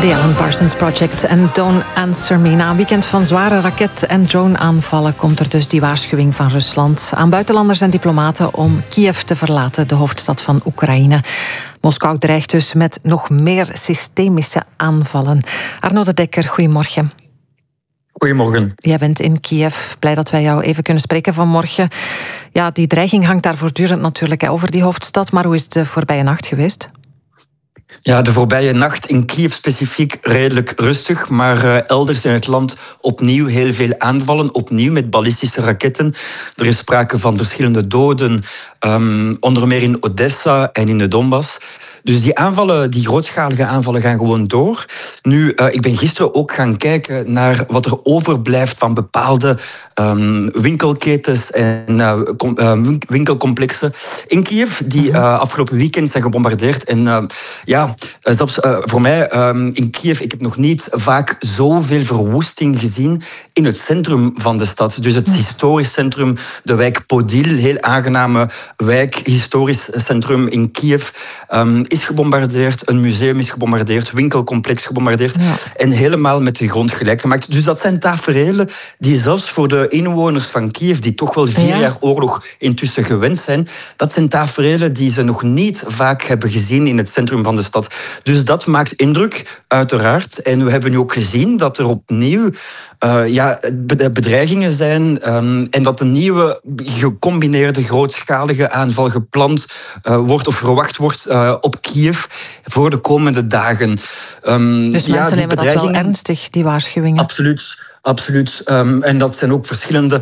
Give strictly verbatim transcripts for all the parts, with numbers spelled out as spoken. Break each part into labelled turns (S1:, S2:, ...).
S1: The Alan Parsons Project en Don't Answer Me. Na een weekend van zware raket- en drone-aanvallen komt er dus die waarschuwing van Rusland aan buitenlanders en diplomaten om Kiev te verlaten, de hoofdstad van Oekraïne. Moskou dreigt dus met nog meer systemische aanvallen. Arno de Dekker, goedemorgen.
S2: Goedemorgen.
S1: Jij bent in Kiev. Blij dat wij jou even kunnen spreken vanmorgen. Ja, die dreiging hangt daar voortdurend natuurlijk over die hoofdstad, maar hoe is het de voorbije nacht geweest?
S2: Ja, de voorbije nacht in Kiev specifiek redelijk rustig, maar uh, elders in het land opnieuw heel veel aanvallen, opnieuw met ballistische raketten. Er is sprake van verschillende doden, um, onder meer in Odessa en in de Donbass. Dus die aanvallen, die grootschalige aanvallen gaan gewoon door. Nu, uh, ik ben gisteren ook gaan kijken naar wat er overblijft van bepaalde um, winkelketens en uh, com, uh, winkelcomplexen in Kiev, die uh, afgelopen weekend zijn gebombardeerd. En uh, ja, zelfs uh, voor mij um, in Kiev, ik heb nog niet vaak zoveel verwoesting gezien in het centrum van de stad. Dus het historisch centrum, de wijk Podil, heel aangename wijk, historisch centrum in Kiev, um, is gebombardeerd, een museum is gebombardeerd, winkelcomplex gebombardeerd ja. en helemaal met de grond gelijk gemaakt. Dus dat zijn taferelen die zelfs voor de inwoners van Kiev, die toch wel vier ja. jaar oorlog intussen gewend zijn, dat zijn taferelen die ze nog niet vaak hebben gezien in het centrum van de stad. Dus dat maakt indruk, uiteraard. En we hebben nu ook gezien dat er opnieuw uh, ja, bedreigingen zijn um, en dat een nieuwe gecombineerde grootschalige aanval gepland uh, wordt of verwacht wordt uh, op Kiev voor de komende dagen.
S1: Um, dus ja, mensen nemen dat wel ernstig, die waarschuwingen?
S2: Absoluut. Absoluut. Um, en dat zijn ook verschillende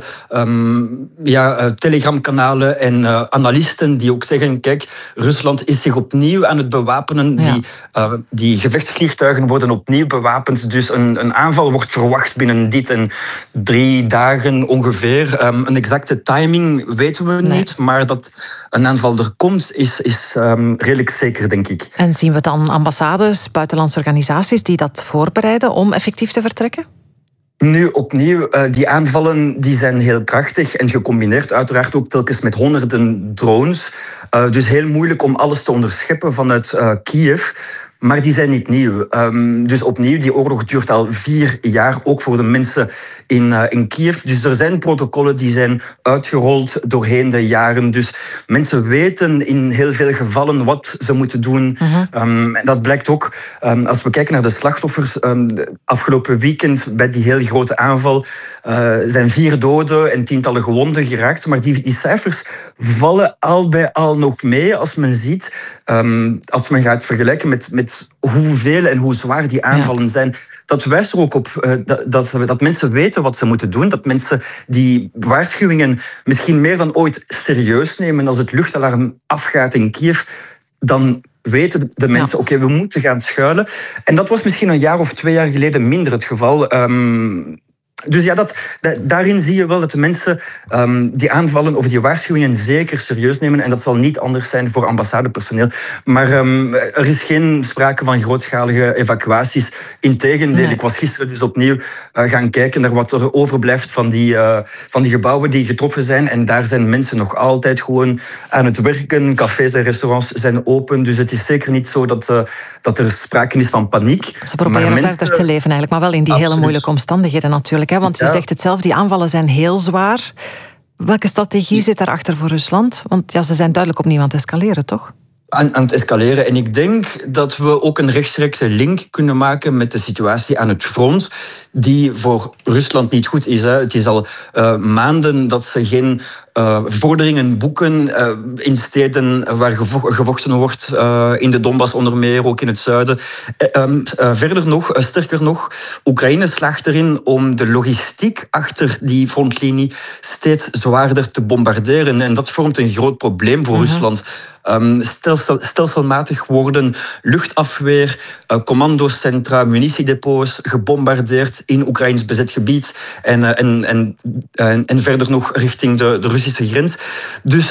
S2: um, ja, uh, telegramkanalen en uh, analisten die ook zeggen, kijk, Rusland is zich opnieuw aan het bewapenen. Ja. Die, uh, die gevechtsvliegtuigen worden opnieuw bewapend. Dus een, een aanval wordt verwacht binnen dit en drie dagen ongeveer. Um, een exacte timing weten we nee. niet, maar dat een aanval er komt is, is um, redelijk zeker, denk ik.
S1: En zien we dan ambassades, buitenlandse organisaties die dat voorbereiden om effectief te vertrekken?
S2: Nu, opnieuw, die aanvallen die zijn heel krachtig en gecombineerd uiteraard ook telkens met honderden drones. Dus heel moeilijk om alles te onderscheppen vanuit Kiev. Maar die zijn niet nieuw. Um, dus opnieuw, die oorlog duurt al vier jaar, ook voor de mensen in, uh, in Kiev. Dus er zijn protocollen die zijn uitgerold doorheen de jaren. Dus mensen weten in heel veel gevallen wat ze moeten doen. Uh-huh. Um, en dat blijkt ook, um, als we kijken naar de slachtoffers. Um, de afgelopen weekend bij die heel grote aanval uh, zijn vier doden en tientallen gewonden geraakt. Maar die, die cijfers vallen al bij al nog mee als men ziet. Um, als men gaat vergelijken met, met hoeveel en hoe zwaar die aanvallen ja. zijn. Dat wijst er ook op uh, dat, dat, dat mensen weten wat ze moeten doen. Dat mensen die waarschuwingen misschien meer dan ooit serieus nemen. Als het luchtalarm afgaat in Kiev, dan weten de mensen, ja. oké, okay, we moeten gaan schuilen. En dat was misschien een jaar of twee jaar geleden minder het geval. Um, Dus ja, dat, da, daarin zie je wel dat de mensen um, die aanvallen of die waarschuwingen zeker serieus nemen. En dat zal niet anders zijn voor ambassadepersoneel. Maar um, er is geen sprake van grootschalige evacuaties. Integendeel, nee. Ik was gisteren dus opnieuw uh, gaan kijken naar wat er overblijft van die, uh, van die gebouwen die getroffen zijn. En daar zijn mensen nog altijd gewoon aan het werken. Cafés en restaurants zijn open. Dus het is zeker niet zo dat, uh, dat er sprake is van paniek.
S1: Ze proberen maar mensen, verder te leven eigenlijk, maar wel in die absoluut. hele moeilijke omstandigheden natuurlijk. Hè? Want je ja. zegt het zelf, die aanvallen zijn heel zwaar. Welke strategie zit daarachter voor Rusland? Want ja, ze zijn duidelijk opnieuw aan het escaleren, toch?
S2: Aan, aan het escaleren. En ik denk dat we ook een rechtstreekse link kunnen maken met de situatie aan het front, die voor Rusland niet goed is. Hè. Het is al uh, maanden dat ze geen uh, vorderingen boeken uh, in steden waar gevo- gevochten wordt, uh, in de Donbass onder meer, ook in het zuiden. Uh, um, uh, verder nog, uh, sterker nog, Oekraïne slaagt erin om de logistiek achter die frontlinie steeds zwaarder te bombarderen. En dat vormt een groot probleem voor uh-huh. Rusland. Um, stelsel, stelselmatig worden luchtafweer, uh, commandocentra, munitiedepots gebombardeerd in Oekraïns bezet gebied en, uh, en, en, en, en verder nog richting de, de Russische grens. Dus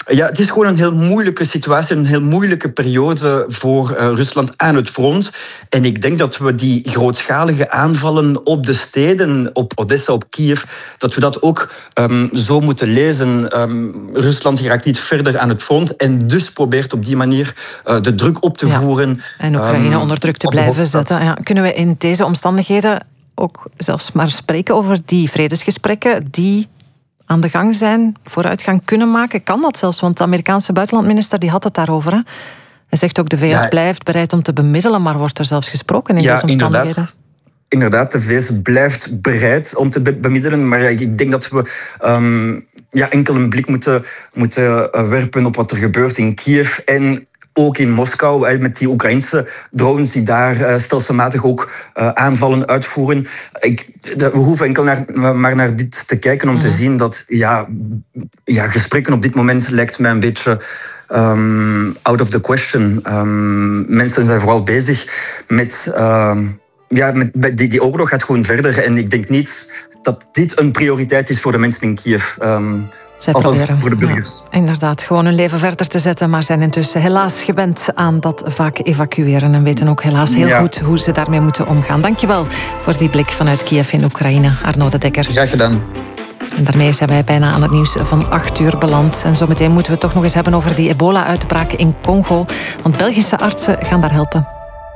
S2: Ja, het is gewoon een heel moeilijke situatie, een heel moeilijke periode voor uh, Rusland aan het front. En ik denk dat we die grootschalige aanvallen op de steden, op Odessa, op Kiev, dat we dat ook um, zo moeten lezen. Um, Rusland geraakt niet verder aan het front en dus probeert op die manier uh, de druk op te
S1: ja.
S2: voeren.
S1: En Oekraïne um, onder druk te blijven zetten. Ja, kunnen we in deze omstandigheden ook zelfs maar spreken over die vredesgesprekken die aan de gang zijn, vooruitgang kunnen maken? Kan dat zelfs? Want de Amerikaanse buitenlandminister die had het daarover. Hè? Hij zegt ook de V S ja, blijft bereid om te bemiddelen, maar wordt er zelfs gesproken in
S2: ja,
S1: deze omstandigheden?
S2: Inderdaad. Inderdaad, de V S blijft bereid om te bemiddelen, maar ik denk dat we um, ja, enkel een blik moeten, moeten werpen op wat er gebeurt in Kiev en ook in Moskou, met die Oekraïnse drones die daar stelselmatig ook aanvallen uitvoeren. Ik, we hoeven enkel naar, maar naar dit te kijken om mm. te zien dat ja, ja, gesprekken op dit moment lijkt mij een beetje um, out of the question. Um, mensen zijn vooral bezig met... Um, ja, met, die, die oorlog gaat gewoon verder en ik denk niet dat dit een prioriteit is voor de mensen in Kiev. Um,
S1: Zij
S2: Althans
S1: proberen,
S2: voor de burgers.
S1: Ja, inderdaad, gewoon hun leven verder te zetten, maar zijn intussen helaas gewend aan dat vaak evacueren en weten ook helaas heel ja. goed hoe ze daarmee moeten omgaan. Dankjewel voor die blik vanuit Kiev in Oekraïne, Arno de Dekker.
S2: Graag gedaan.
S1: En daarmee zijn wij bijna aan het nieuws van acht uur beland. En zometeen moeten we het toch nog eens hebben over die ebola-uitbraak in Congo, want Belgische artsen gaan daar helpen.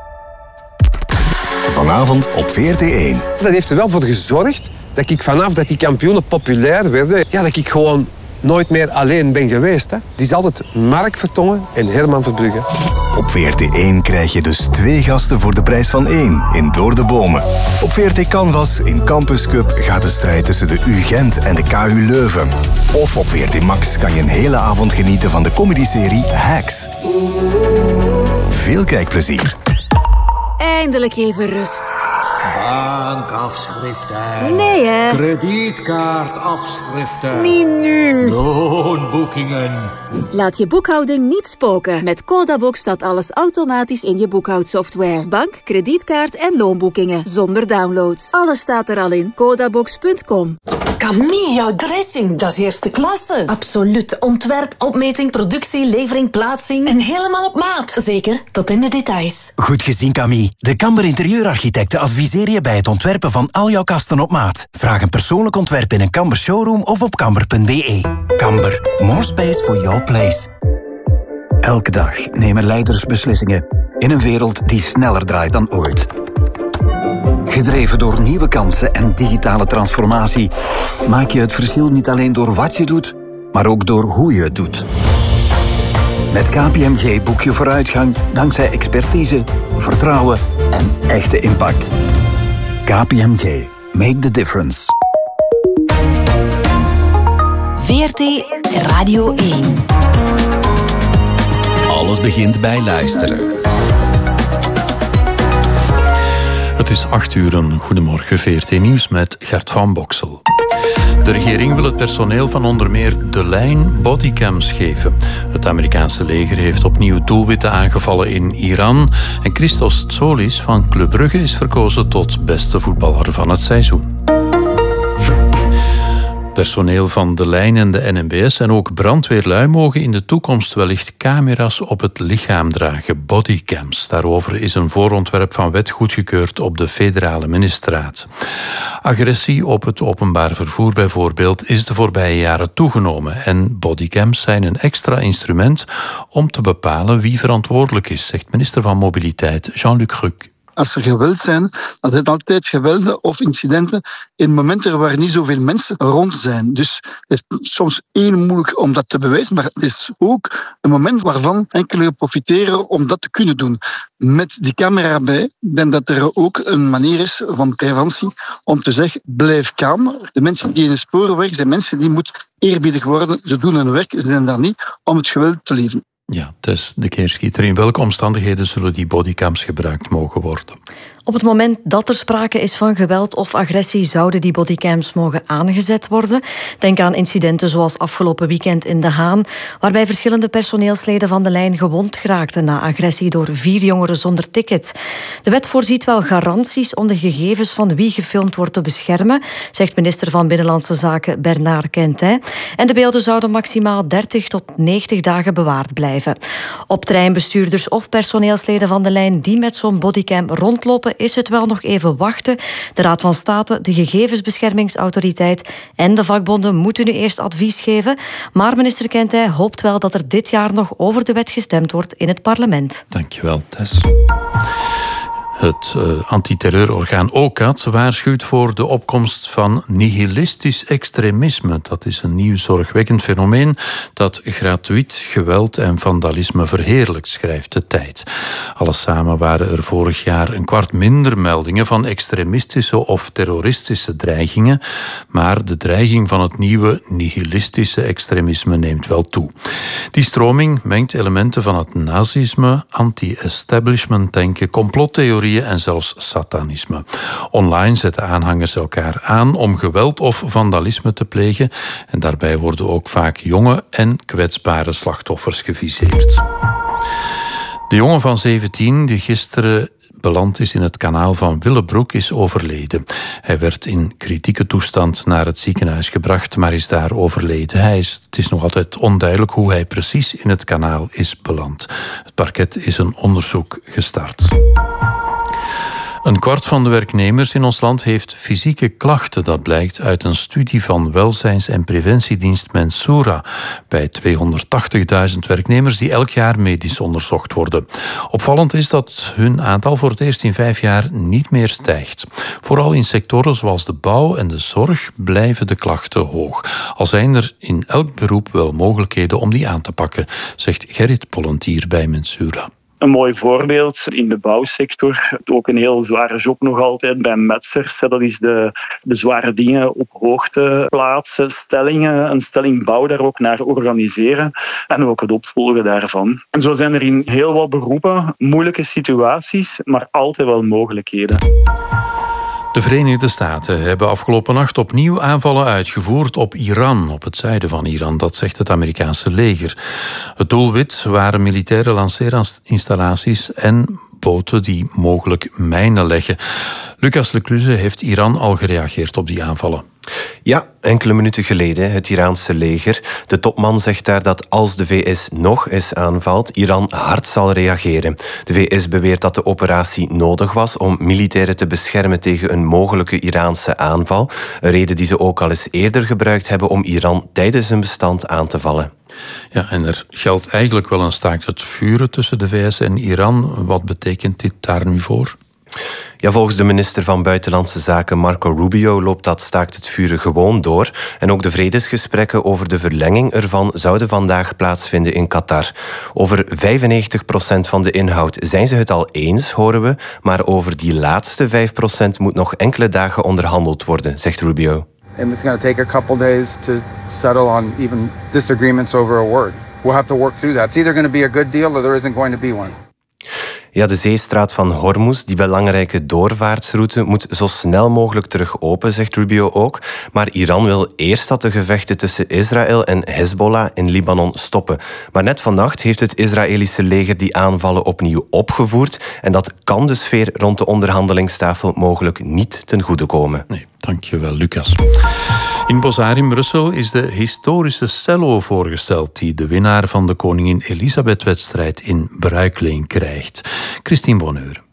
S3: Vanavond op V R T één.
S4: Dat heeft er wel voor gezorgd dat ik vanaf dat die kampioenen populair werden, ja, dat ik gewoon nooit meer alleen ben geweest. Hè. Het is altijd Mark Vertongen en Herman Verbrugge.
S3: Op V R T één krijg je dus twee gasten voor de prijs van één in Door de Bomen. Op V R T Canvas in Campus Cup gaat de strijd tussen de U Gent en de K U Leuven. Of op V R T Max kan je een hele avond genieten van de comedyserie Hacks. Veel kijkplezier.
S5: Eindelijk even rust.
S6: Bankafschriften.
S5: Nee, hè?
S6: Kredietkaartafschriften.
S5: Niet nu.
S6: Loonboekingen.
S5: Laat je boekhouding niet spoken. Met Codabox staat alles automatisch in je boekhoudsoftware. Bank, kredietkaart en loonboekingen. Zonder downloads. Alles staat er al in. Codabox punt com.
S7: Camille, jouw dressing, dat is eerste klasse. Absoluut. Ontwerp, opmeting, productie, levering, plaatsing. En helemaal op maat. Zeker, tot in de details.
S8: Goed gezien, Camille. De Kamber Interieurarchitecten adviseren je bij het ontwerpen van al jouw kasten op maat. Vraag een persoonlijk ontwerp in een Kamber showroom of op kamber punt b e. Kamber, more space for your place. Elke dag nemen leiders beslissingen in een wereld die sneller draait dan ooit. Gedreven door nieuwe kansen en digitale transformatie maak je het verschil niet alleen door wat je doet, maar ook door hoe je het doet. Met K P M G boek je vooruitgang dankzij expertise, vertrouwen en echte impact. K P M G. Make the difference.
S7: V R T Radio één.
S3: Alles begint bij luisteren.
S9: Het is acht uur, een goedemorgen, V R T Nieuws met Gert van Boksel. De regering wil het personeel van onder meer De Lijn bodycams geven. Het Amerikaanse leger heeft opnieuw doelwitten aangevallen in Iran. En Christos Tsolis van Club Brugge is verkozen tot beste voetballer van het seizoen. Personeel van De Lijn en de N M B S en ook brandweerlui mogen in de toekomst wellicht camera's op het lichaam dragen, bodycams. Daarover is een voorontwerp van wet goedgekeurd op de federale ministerraad. Agressie op het openbaar vervoer bijvoorbeeld is de voorbije jaren toegenomen en bodycams zijn een extra instrument om te bepalen wie verantwoordelijk is, zegt minister van Mobiliteit Jean-Luc Ruck.
S10: Als er geweld zijn, dan zijn altijd gewelden of incidenten in momenten waar niet zoveel mensen rond zijn. Dus het is soms heel moeilijk om dat te bewijzen, maar het is ook een moment waarvan enkele profiteren om dat te kunnen doen. Met die camera bij, ik denk dat er ook een manier is van preventie om te zeggen, blijf kalm. De mensen die in de sporen werken, zijn mensen die moeten eerbiedig worden. Ze doen hun werk, ze zijn daar niet om het geweld te leven.
S9: Ja, Tess de Keerschieter. In welke omstandigheden zullen die bodycams gebruikt mogen worden?
S1: Op
S11: Op het moment dat er sprake is van geweld of agressie zouden die bodycams mogen aangezet worden. Denk aan incidenten zoals afgelopen weekend in De Haan, waarbij verschillende personeelsleden van de lijn gewond geraakten na agressie door vier jongeren zonder ticket. De wet voorziet wel garanties om de gegevens van wie gefilmd wordt te beschermen, zegt minister van Binnenlandse Zaken Bernard Quintin. En de beelden zouden maximaal dertig tot negentig dagen bewaard blijven. Op treinbestuurders of personeelsleden van de lijn die met zo'n bodycam rondlopen, is het wel nog even wachten. De Raad van State, de Gegevensbeschermingsautoriteit en de vakbonden moeten nu eerst advies geven. Maar minister Quintin hoopt wel dat er dit jaar nog over de wet gestemd wordt in het parlement.
S9: Dankjewel, Tess. Het uh, antiterreurorgaan O C A D waarschuwt voor de opkomst van nihilistisch extremisme. Dat is een nieuw zorgwekkend fenomeen dat gratuit geweld en vandalisme verheerlijkt, schrijft de Tijd. Alles samen waren er vorig jaar een kwart minder meldingen van extremistische of terroristische dreigingen, maar de dreiging van het nieuwe nihilistische extremisme neemt wel toe. Die stroming mengt elementen van het nazisme, anti-establishment denken, complottheorieën en zelfs satanisme. Online zetten aanhangers elkaar aan om geweld of vandalisme te plegen en daarbij worden ook vaak jonge en kwetsbare slachtoffers geviseerd. De jongen van zeventien die gisteren beland is in het kanaal van Willebroek is overleden. Hij werd in kritieke toestand naar het ziekenhuis gebracht, maar is daar overleden. Hij is, het is nog altijd onduidelijk hoe hij precies in het kanaal is beland. Het parket is een onderzoek gestart. Een kwart van de werknemers in ons land heeft fysieke klachten. Dat blijkt uit een studie van welzijns- en preventiedienst Mensura bij tweehonderdtachtigduizend werknemers die elk jaar medisch onderzocht worden. Opvallend is dat hun aantal voor het eerst in vijf jaar niet meer stijgt. Vooral in sectoren zoals de bouw en de zorg blijven de klachten hoog. Al zijn er in elk beroep wel mogelijkheden om die aan te pakken, zegt Gerrit Pollentier bij Mensura.
S12: Een mooi voorbeeld in de bouwsector. Ook een heel zware job nog altijd bij metsers. Dat is de, de zware dingen op hoogte plaatsen, stellingen, een stelling bouw daar ook naar organiseren en ook het opvolgen daarvan. En zo zijn er in heel wat beroepen moeilijke situaties, maar altijd wel mogelijkheden.
S9: De Verenigde Staten hebben afgelopen nacht opnieuw aanvallen uitgevoerd op Iran, op het zuiden van Iran. Dat zegt het Amerikaanse leger. Het doelwit waren militaire lanceerinstallaties en boten die mogelijk mijnen leggen. Lucas Lecluze, heeft Iran al gereageerd op die aanvallen?
S13: Ja, enkele minuten geleden, het Iraanse leger. De topman zegt daar dat als de V S nog eens aanvalt, Iran hard zal reageren. De V S beweert dat de operatie nodig was om militairen te beschermen tegen een mogelijke Iraanse aanval. Een reden die ze ook al eens eerder gebruikt hebben om Iran tijdens een bestand aan te vallen.
S9: Ja, en er geldt eigenlijk wel een staakt het vuren tussen de V S en Iran. Wat betekent dit daar nu voor?
S13: Ja, volgens de minister van Buitenlandse Zaken Marco Rubio loopt dat staakt het vuren gewoon door. En ook de vredesgesprekken over de verlenging ervan zouden vandaag plaatsvinden in Qatar. Over vijfennegentig procent van de inhoud zijn ze het al eens, horen we. Maar over die laatste vijf procent moet nog enkele dagen onderhandeld worden, zegt Rubio.
S14: And it's going to take a couple days to settle on even disagreements over a word. We'll have to work through that. It's either going to be a good deal or there isn't going to be one.
S13: Ja, de zeestraat van Hormuz, die belangrijke doorvaartsroute, moet zo snel mogelijk terug open, zegt Rubio ook. Maar Iran wil eerst dat de gevechten tussen Israël en Hezbollah in Libanon stoppen. Maar net vannacht heeft het Israëlische leger die aanvallen opnieuw opgevoerd. En dat kan de sfeer rond de onderhandelingstafel mogelijk niet ten goede komen.
S9: Nee, dankjewel, Lucas. In Bozar in Brussel is de historische cello voorgesteld die de winnaar van de Koningin Elisabeth-wedstrijd in bruikleen krijgt. Christine Bonheur.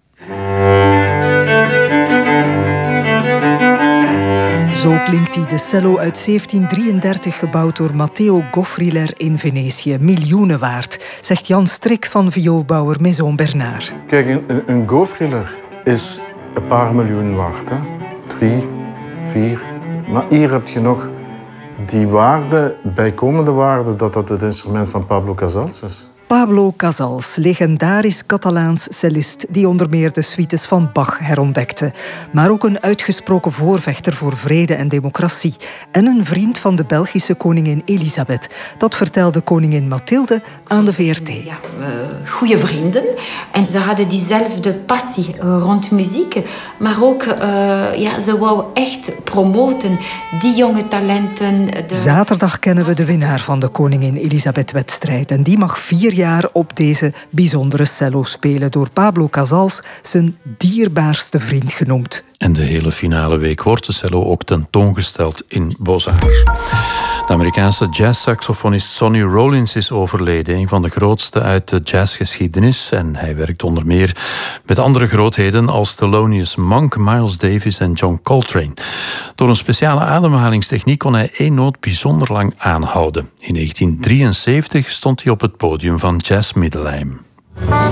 S15: Zo klinkt die, de cello uit zeventien drieëndertig, gebouwd door Matteo Goffriller in Venetië. Miljoenen waard, zegt Jan Strik van vioolbouwer Maison Bernard.
S16: Kijk, een, een Goffriller is een paar miljoen waard. Hè? Drie, vier. Maar hier heb je nog die waarde, bijkomende waarde, dat dat het instrument van Pablo Casals is.
S15: Pablo Casals, legendarisch Catalaans cellist die onder meer de suites van Bach herontdekte. Maar ook een uitgesproken voorvechter voor vrede en democratie. En een vriend van de Belgische koningin Elisabeth. Dat vertelde koningin Mathilde aan de V R T.
S17: Ja, uh, goede vrienden. En ze hadden diezelfde passie uh, rond muziek. Maar ook, uh, ja, ze wou echt promoten die jonge talenten. De...
S15: Zaterdag kennen we de winnaar van de Koningin Elisabeth-wedstrijd. En die mag vier jaar op deze bijzondere cello spelen. Door Pablo Casals zijn dierbaarste vriend genoemd.
S9: En de hele finale week wordt de cello ook tentoongesteld in Beaux-Arts. De Amerikaanse jazzsaxofonist Sonny Rollins is overleden. Een van de grootste uit de jazzgeschiedenis. En hij werkt onder meer met andere grootheden als Thelonious Monk, Miles Davis en John Coltrane. Door een speciale ademhalingstechniek kon hij één noot bijzonder lang aanhouden. In negentien drieënzeventig stond hij op het podium van Jazz Middelheim.